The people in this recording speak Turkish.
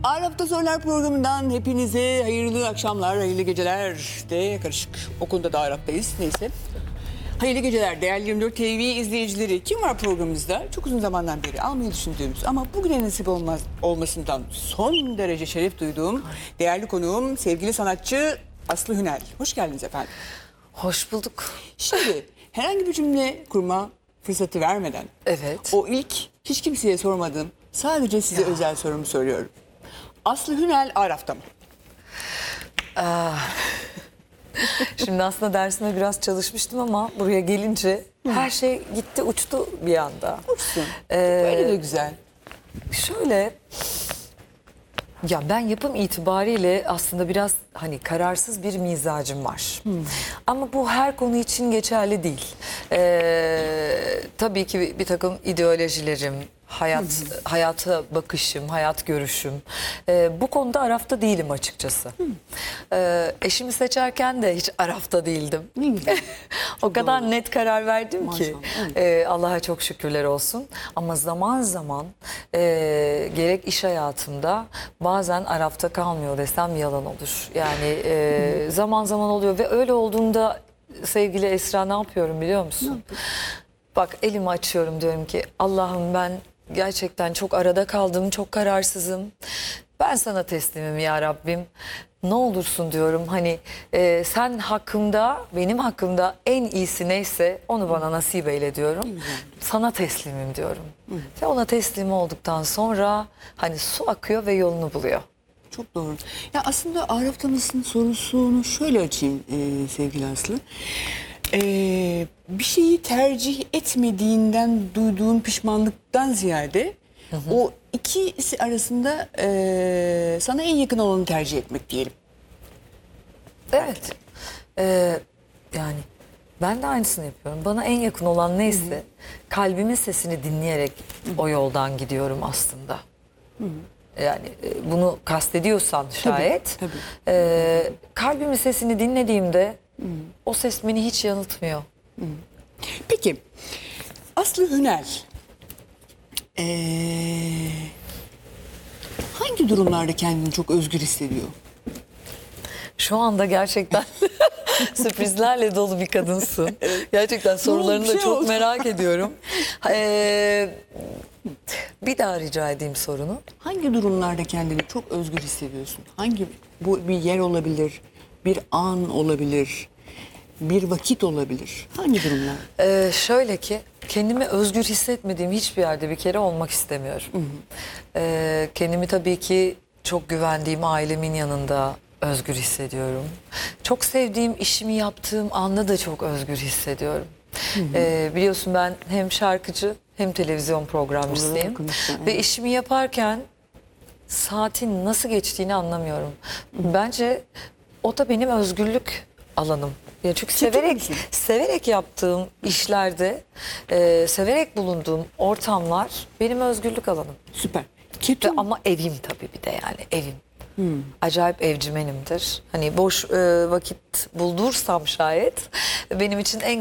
Ağır Hafta Sorular programından hepinize hayırlı akşamlar, hayırlı geceler de karışık. O konuda da Ağır Hafta'yız. Neyse. Hayırlı geceler değerli 24 TV izleyicileri. Kim var programımızda? Çok uzun zamandan beri almayı düşündüğümüz ama bugüne nasip olmasından son derece şeref duyduğum değerli konuğum sevgili sanatçı Aslı Hünel. Hoş geldiniz efendim. Hoş bulduk. Şimdi herhangi bir cümle kurma fırsatı vermeden Evet. o ilk hiç kimseye sormadığım sadece size özel sorumu soruyorum. Aslı Hünel Ağır Hafta mı? Şimdi aslında dersime biraz çalışmıştım ama buraya gelince her şey gitti uçtu bir anda. Uçsun. Böyle de güzel. Şöyle, ya ben yapım itibariyle aslında biraz hani kararsız bir mizacım var. Ama bu her konu için geçerli değil. Tabii ki bir takım ideolojilerim, hayata bakışım, hayat görüşüm. Bu konuda arafta değilim açıkçası. Eşimi seçerken de hiç arafta değildim. Ne güzel. O kadar net karar verdim ki. Maşallah, Allah'a çok şükürler olsun. Ama zaman zaman gerek iş hayatımda bazen arafta kalmıyor desem yalan olur. Yani zaman zaman oluyor ve öyle olduğunda sevgili Esra ne yapıyorum biliyor musun? Bak elimi açıyorum, diyorum ki Allah'ım ben gerçekten çok arada kaldım, çok kararsızım. Ben sana teslimim ya Rabbim. Ne olursun diyorum, hani sen hakkımda, benim hakkımda en iyisi neyse onu bana nasip eyle diyorum. Sana teslimim diyorum. Ve ona teslim olduktan sonra hani su akıyor ve yolunu buluyor. Çok doğru. Ya aslında Ağır Haftamızın sorusunu şöyle açayım sevgili Aslı. Bir şeyi tercih etmediğinden duyduğun pişmanlıktan ziyade o ikisi arasında sana en yakın olanı tercih etmek diyelim. Evet. Yani ben de aynısını yapıyorum. Bana en yakın olan neyse kalbimin sesini dinleyerek o yoldan gidiyorum aslında. Yani bunu kastediyorsan şayet kalbimin sesini dinlediğimde o ses beni hiç yanıltmıyor. Peki Aslı Hünel hangi durumlarda kendini çok özgür hissediyor? Şu anda gerçekten sürprizlerle dolu bir kadınsın. Gerçekten sorularını da çok merak ediyorum. Bir daha rica edeyim sorunu. Hangi durumlarda kendini çok özgür hissediyorsun? Bu bir yer olabilir, bir an olabilir, bir vakit olabilir. Hangi durumlar? Şöyle ki kendimi özgür hissetmediğim hiçbir yerde bir kere olmak istemiyorum. Kendimi tabii ki çok güvendiğim ailemin yanında özgür hissediyorum. Çok sevdiğim işimi yaptığım anda da çok özgür hissediyorum. Biliyorsun ben hem şarkıcı hem televizyon programcısıyım. Ve işimi yaparken saatin nasıl geçtiğini anlamıyorum. Bence o da benim özgürlük alanım. Ya çünkü severek yaptığım işlerde, severek bulunduğum ortamlar benim özgürlük alanım. Süper. Ama evim tabii bir de, yani evim. Acayip evcimenimdir. Hani boş vakit buldursam şayet benim için en